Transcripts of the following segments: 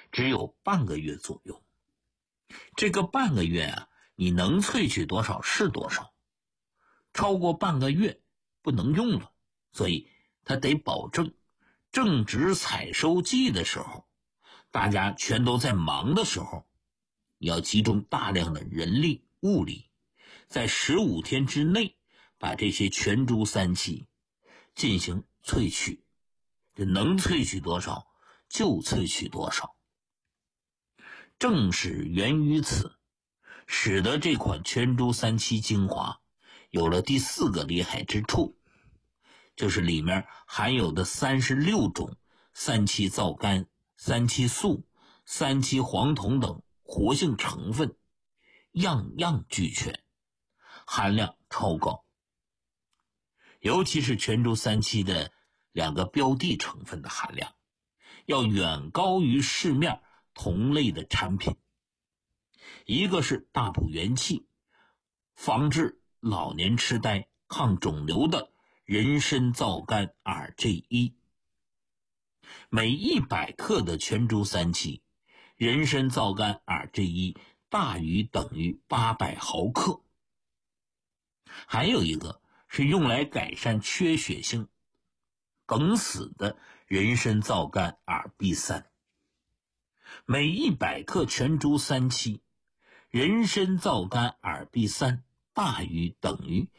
只有半个月左右。这个半个月啊，你能萃取多少是多少，超过半个月不能用了，所以它得保证正值采收季的时候，大家全都在忙的时候，要集中大量的人力物力，在15天之内把这些全株三期进行萃取，这能萃取多少就萃取多少。正是源于此，使得这款全株三期精华有了第4个厉害之处，就是里面含有的36种三七皂苷、三七素、三七黄酮等活性成分样样俱全，含量超高。尤其是全株三七的2个标的成分的含量要远高于市面同类的产品。一个是大补元气、防治老年痴呆、抗肿瘤的人参皂苷 RG1， 每100克的全株三七人参皂苷 RG1 大于等于800毫克。还有一个是用来改善缺血性梗死的人参皂苷 RB3， 每100克全株三七人参皂苷 RB3 大于等于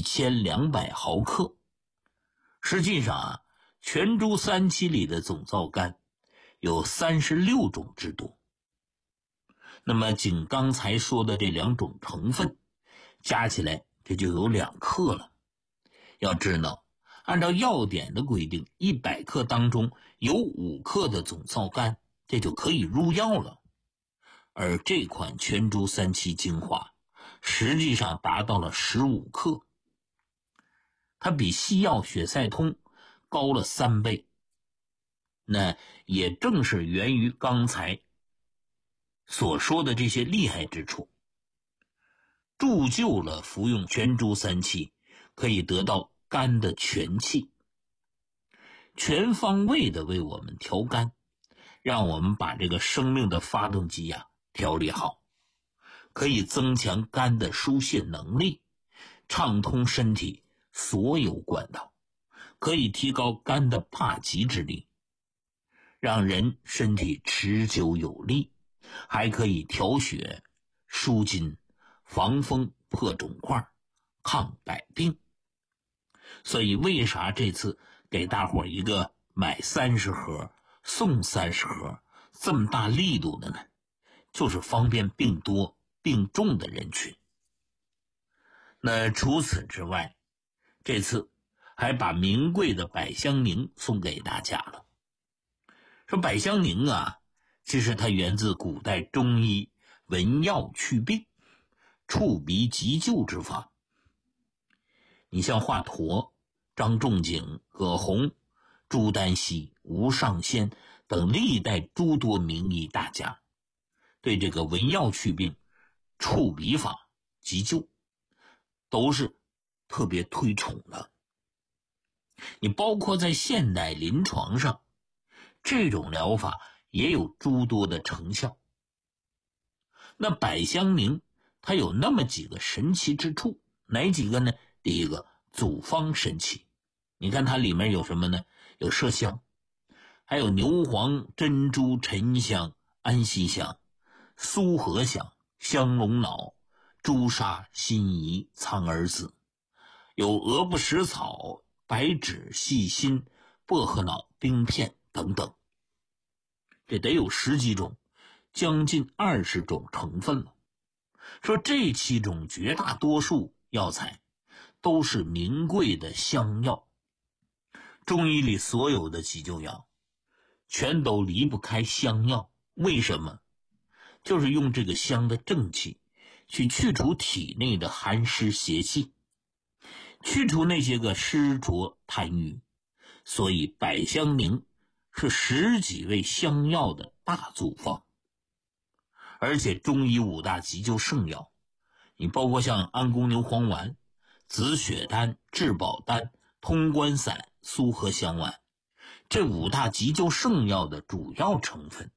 1200毫克。实际上啊，全株三七里的总皂苷有36种之多。那么仅刚才说的这2种成分加起来这就有2克了。要知道，按照药典的规定，100克当中有5克的总皂苷，这就可以入药了。而这款全株三七精华实际上达到了15克，它比西药血赛通高了3倍。那也正是源于刚才所说的这些厉害之处，铸就了服用全株三七可以得到肝的全气，全方位的为我们调肝，让我们把这个生命的发动机调理好，可以增强肝的疏泄能力，畅通身体所有管道，可以提高肝的帕集之力，让人身体持久有力，还可以调血、舒筋、防风、破肿块、抗百病。所以为啥这次给大伙一个买30盒送30盒这么大力度的呢？就是方便病多病重的人群。那除此之外，这次还把名贵的百香凝送给大家了。说百香凝其实它源自古代中医闻药祛病、触鼻急救之法。你像华佗、张仲景、葛洪、朱丹溪、吴尚先等历代诸多名医大家，对这个闻药祛病、触鼻法、急救都是特别推崇的。你包括在现代临床上，这种疗法也有诸多的成效。那百香凝它有那么几个神奇之处，哪几个呢？第一个，组方神奇。你看它里面有什么呢？有麝香，还有牛黄、珍珠、沉香、安息香、苏合香、香龙脑、朱砂、辛夷、苍耳子，有鹅不食草、白芷、细辛、薄荷脑、冰片等等，这得有10几种，将近20种成分了。说这7种绝大多数药材都是名贵的香药，中医里所有的急救药全都离不开香药。为什么？就是用这个香的正气去去除体内的寒湿邪气，去除那些个湿浊痰瘀。所以百香凝是10几味香药的大组方。而且中医5大急救圣药，你包括像安宫牛黄丸、紫雪丹、至宝丹、通关散、苏合香丸，这5大急救圣药的主要成分